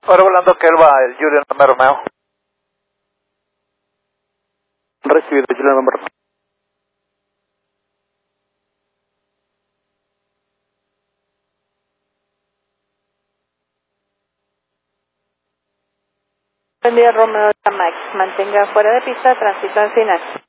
Ahora volando que él va, el Julian Romeo. Recibido, Julian Romeo. Buen día, Romeo Max. Mantenga fuera de pista, tránsito al final.